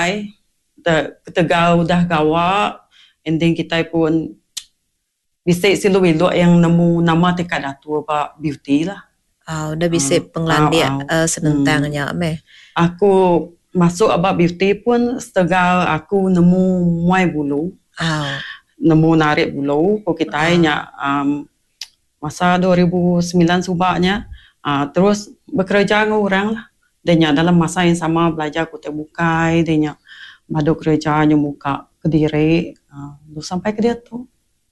kitai Tegal dah gawa, and then kita pun bisik silu-ilu yang nemu nama tekad Datuk Pak Beauty lah. Dah bisik penglandia senentangnya meh. Aku masuk Abang Beauty pun setegal aku nemu muai bulu. Nemu narik bulu ko kita nya masa 2009 subaknya. Terus bekerja dengan orang lah. Dia dalam masa yang sama belajar aku terbukai, dia madu kerjanya muka Kediri, sampai ke dia tu.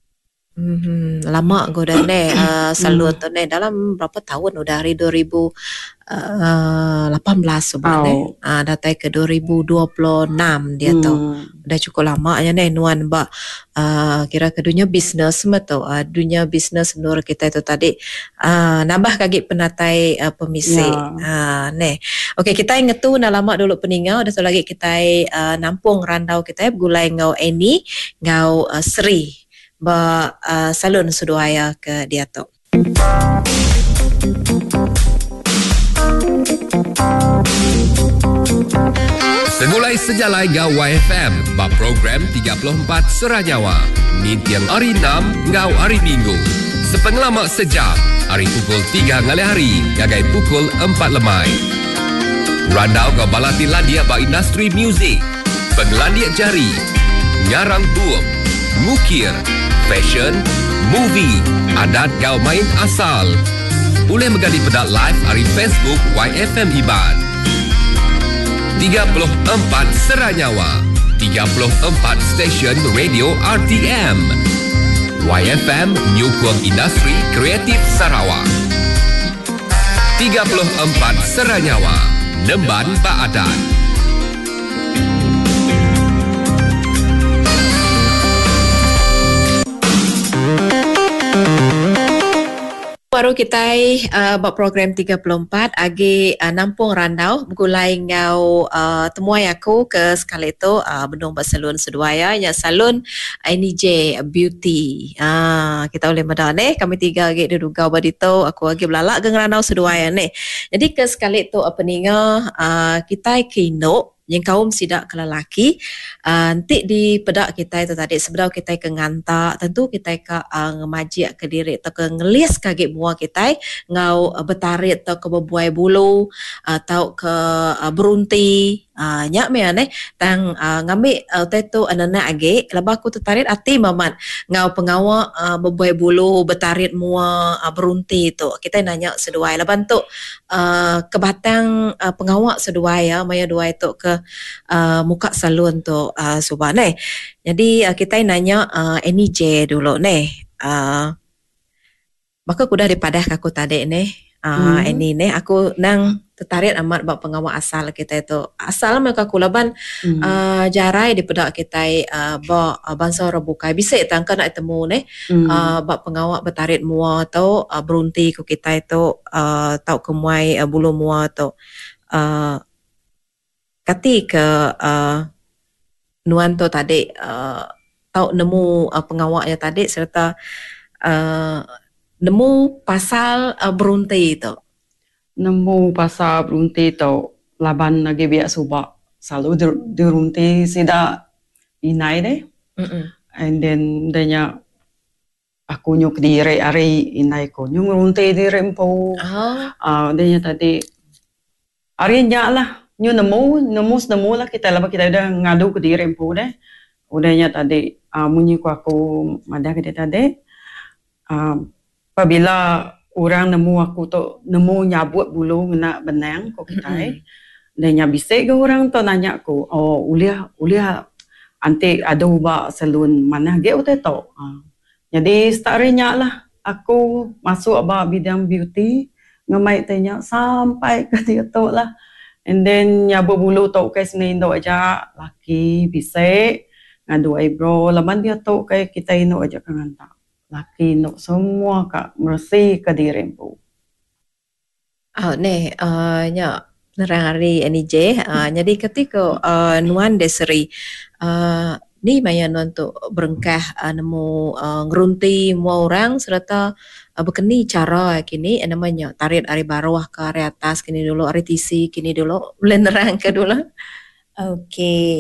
Lama gue dah ni salon tu ni dalam berapa tahun udah dari 2018 sebenarnya datai ke 2026 dia tu udah cukup lama ya ni Nuan Mbak kira ke dunia bisnes tu dunia bisnes nur kita itu tadi nambah kaki penatai pemisik ni. Okey kita ingat tu nak lama dulu peningau dah tu lagi kita nampung randau kita gulai ngau Eni ngau Sri ba salon suduaya ke dia tu. Semulai sejalai ngau YFM ba program 34 Serajawa. Ni tiang hari 6 ngau hari Minggu. Sepenglamak sejam hari pukul 3 ngali hari gagai pukul 4 lemai. Randau kau balati landia ba industri muzik, penglandia jari, ngarang buam, ngukir, fashion, movie, adat gau main asal. Boleh menjadi pedak live hari Facebook YFM Iban. 34 Seranyawa, 34 stesen radio RTM. YFM Nyukung Industri Kreatif Sarawak. 34 Seranyawa, Nemban Baadan. Baru kita buat program 34 agi nampung randau gulai ngau temuai aku ke sekali itu benung buat salon seduaya nya salon NJ Beauty. Kita boleh medah ni kami tiga agi duduk badito aku agi belalak geng randau seduaya ni. Jadi ke sekali itu apa ninga kita kino yang kaum sidak ke lelaki nanti di pedak kita itu tadi sebenarnya kita ke ngantak tentu kita ke ngemajik ke diri atau ke ngelis kaki buah kita ngau betarit atau ke bebuai bulu atau ke berunti nyak me ane tang ngambil tetu anana age laba aku tertarik ati mamat ngau pengawa bebuai bulu betarit mua berunti tu kita nanya seduai laban tu kebatang pengawa seduai ya maya duai tu ke muka salon tu subah ne. Jadi kita nanya Eni J dulu ne. Maka aku dah dipadah aku tadi ne. Eni ne aku nang tertarik amat bab pengawal asal kita itu. Asal mereka kulaban jarai di pedak kita bab bangsa rebukai bisa tangka nak temu ne bab pengawal betarit mua atau berunti ku kita itu tau kemuai bulu mua atau kati ke nuan tu tadi tau nemu pengawaknya tadi serta nemu pasal berunti tu. Nemu pasal berunti tu laban lagi biak subak selalu dirunti sida inai deh. And then danya aku nyuk diri hari inai ko nyuk runti diri empu. Danya tadi hari nyak lah nyu nemu lah kita lah kita udah ngadu ke diri empu deh. Udahnya tadi munyi aku madah ke dia tadi. Apabila orang nemu aku tu nemu nyabut bulu nak benang ko kita dan nya bisik ke orang tu nanya aku uliah anti ada ubah salon mana ge utai tu. Jadi startnya lah aku masuk abah bidang beauty ngemai tanya sampai ke dia tu lah. And then nyabut bulu tu ke sini ndo aja laki bisik ngadu eyebrow laban dia tu ke kita ino aja kangantak. Laki no semua kak mersi ke diri empu. Nya nerang hari NJ. Jadi ketika Nuan Desri ni maya Nuan tu berengkah nemu ngerunti mua orang serta berkeni cara kini namanya tarik hari bawah ke hari atas kini dulu hari TC kini dulu boleh nerang ke dulu. Okey.